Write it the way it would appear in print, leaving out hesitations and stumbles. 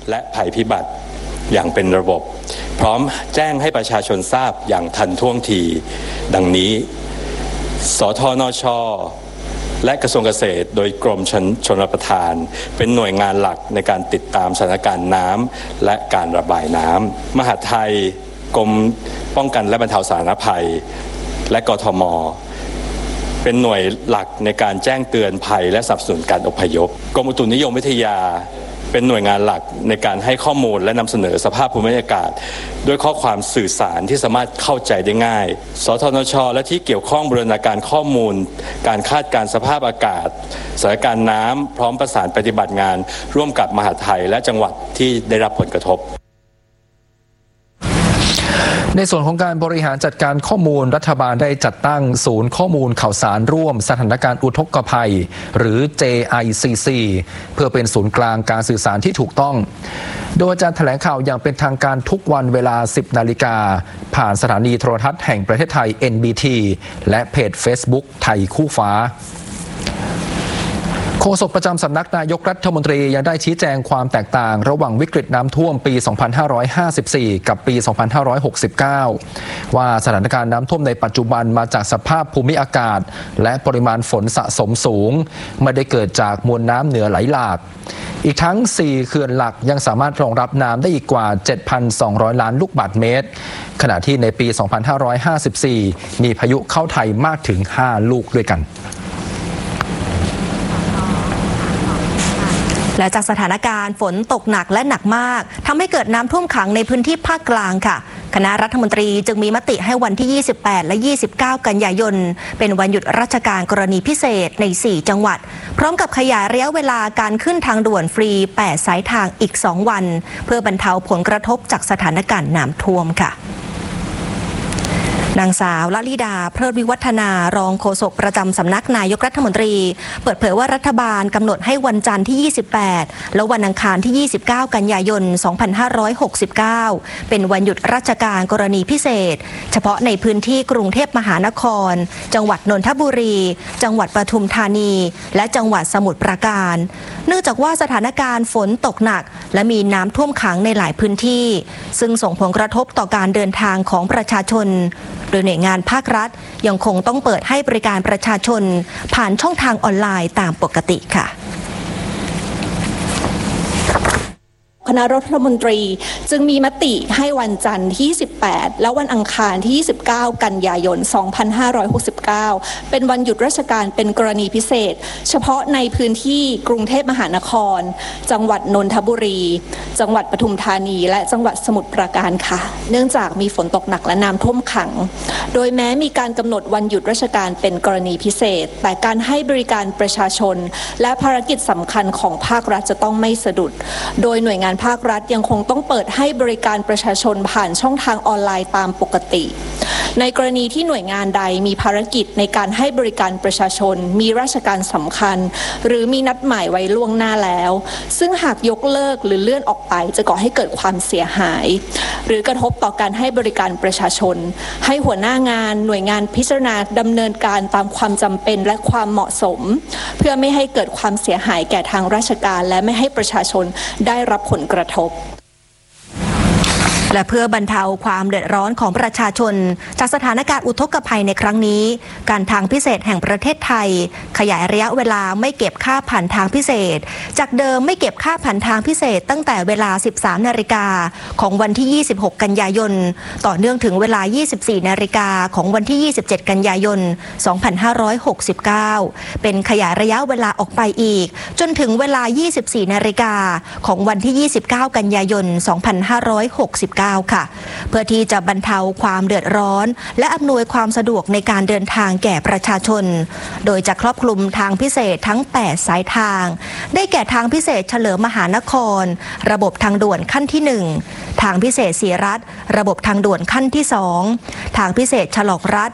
และภัยพิบัติอย่างเป็นระบบพร้อมแจ้งให้ประชาชนทราบอย่างทันท่วงทีดังนี้สธนช.และกระทรวงเกษตรโดยกรมชลประทานเป็นหน่วยงานหลักในการติดตามสถานการณ์น้ำและการระบายน้ำมหาดไทยกรมป้องกันและบรรเทาสาธารณภัยและกทม.เป็นหน่วยหลักในการแจ้งเตือนภัยและสนับสนุนการอพยพกรมอุตุนิยมวิทยาเป็นหน่วยงานหลักในการให้ข้อมูลและนำเสนอสภาพภูมิอากาศด้วยข้อความสื่อสารที่สามารถเข้าใจได้ง่ายสธนช.และที่เกี่ยวข้องบูรณาการข้อมูลการคาดการณ์สภาพอากาศสถานการณ์น้ำพร้อมประสานปฏิบัติงานร่วมกับมหาดไทยและจังหวัดที่ได้รับผลกระทบในส่วนของการบริหารจัดการข้อมูลรัฐบาลได้จัดตั้งศูนย์ข้อมูลข่าวสารร่วมสถานการณ์อุทกภัยหรือ JICC เพื่อเป็นศูนย์กลางการสื่อสารที่ถูกต้องโดยจะแถลงข่าวอย่างเป็นทางการทุกวันเวลา 10 นาฬิกาผ่านสถานีโทรทัศน์แห่งประเทศไทย NBT และเพจ Facebook ไทยคู่ฟ้าโฆษกประจำสำนักนายกรัฐมนตรียังได้ชี้แจงความแตกต่างระหว่างวิกฤตน้ำท่วมปี 2554 กับปี 2569 ว่าสถานการณ์น้ำท่วมในปัจจุบันมาจากสภาพภูมิอากาศและปริมาณฝนสะสมสูงไม่ได้เกิดจากมวลน้ำเหนือไหลหลากอีกทั้ง 4 เขื่อนหลักยังสามารถรองรับน้ำได้อีกกว่า 7,200 ล้านลูกบาศก์เมตรขณะที่ในปี 2554 มีพายุเข้าไทยมากถึง 5 ลูกด้วยกันและจากสถานการณ์ฝนตกหนักและหนักมากทำให้เกิดน้ำท่วมขังในพื้นที่ภาคกลางค่ะคณะรัฐมนตรีจึงมีมติให้วันที่ 28 และ 29 กันยายนเป็นวันหยุดราชการกรณีพิเศษใน 4 จังหวัดพร้อมกับขยายระยะเวลาการขึ้นทางด่วนฟรี 8 สายทางอีก 2 วันเพื่อบรรเทาผลกระทบจากสถานการณ์น้ำท่วมค่ะนางสาวละลิดาเพลิดวิวัฒนารองโฆษกประจำสำนักนายกรัฐมนตรีเปิดเผยว่ารัฐบาลกำหนดให้วันจันทร์ที่ 28 และวันอังคารที่ 29 กันยายน 2569 เป็นวันหยุดราชการกรณีพิเศษเฉพาะในพื้นที่กรุงเทพมหานครจังหวัดนนทบุรีจังหวัดปทุมธานีและจังหวัดสมุทรปราการเนื่องจากว่าสถานการณ์ฝนตกหนักและมีน้ำท่วมขังในหลายพื้นที่ซึ่งส่งผลกระทบต่อการเดินทางของประชาชนโดยหน่วยงานภาครัฐยังคงต้องเปิดให้บริการประชาชนผ่านช่องทางออนไลน์ตามปกติค่ะคณะรัฐมนตรีจึงมีมติให้วันจันทร์ที่ 28 และวันอังคารที่ 29 กันยายน 2569 เป็นวันหยุดราชการเป็นกรณีพิเศษเฉพาะในพื้นที่กรุงเทพมหานครจังหวัดนนทบุรีจังหวัดปทุมธานีและจังหวัดสมุทรปราการค่ะเนื่องจากมีฝนตกหนักและน้ำท่วมขังโดยแม้มีการกำหนดวันหยุดราชการเป็นกรณีพิเศษแต่การให้บริการประชาชนและภารกิจสำคัญของภาครัฐจะต้องไม่สะดุดโดยหน่วยงานภาครัฐยังคงต้องเปิดให้บริการประชาชนผ่านช่องทางออนไลน์ตามปกติในกรณีที่หน่วยงานใดมีภารกิจในการให้บริการประชาชนมีราชการสำคัญหรือมีนัดหมายไว้ล่วงหน้าแล้วซึ่งหากยกเลิกหรือเลื่อนออกไปจะก่อให้เกิดความเสียหายหรือกระทบต่อการให้บริการประชาชนให้หัวหน้างานหน่วยงานพิจารณาดำเนินการตามความจำเป็นและความเหมาะสมเพื่อไม่ให้เกิดความเสียหายแก่ทางราชการและไม่ให้ประชาชนได้รับผลกระทบและเพื่อบรรเทาความเดือดร้อนของประชาชนจากสถานการณ์อุทกภัยในครั้งนี้การทางพิเศษแห่งประเทศไทยขยายระยะเวลาไม่เก็บค่าผ่านทางพิเศษจากเดิมไม่เก็บค่าผ่านทางพิเศษตั้งแต่เวลา 13 นาฬิกาของวันที่ 26 กันยายนต่อเนื่องถึงเวลา 24 นาฬิกาของวันที่ 27 กันยายน 2569 เป็นขยายระยะเวลาออกไปอีกจนถึงเวลา 24 นาฬิกาของวันที่ 29 กันยายน 2569 ค่ะเพื่อที่จะบรรเทาความเดือดร้อนและอำนวยความสะดวกในการเดินทางแก่ประชาชนโดยจะครอบคลุมทางพิเศษทั้ง 8 สายทางได้แก่ทางพิเศษเฉลิมมหานครระบบทางด่วนขั้นที่ 1ทางพิเศษศรีรัตน์ระบบทางด่วนขั้นที่ 2ทางพิเศษฉลองรัฐ